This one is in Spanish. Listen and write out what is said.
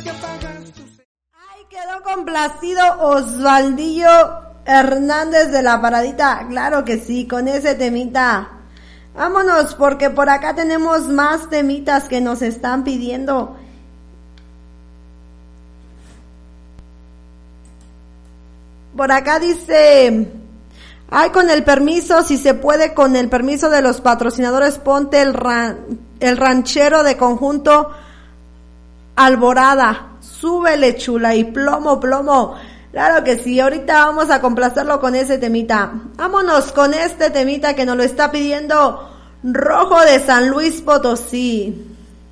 Ay, quedó complacido Osvaldillo Hernández de la Paradita. Claro que sí, con ese temita. Vámonos, porque por acá tenemos más temitas que nos están pidiendo. Por acá dice, ay, con el permiso, si se puede, con el permiso de los patrocinadores, ponte el ranchero de conjunto Alborada. Súbele, chula, y plomo, plomo. Claro que sí, ahorita vamos a complacerlo con ese temita. Vámonos con este temita que nos lo está pidiendo Rojo de San Luis Potosí.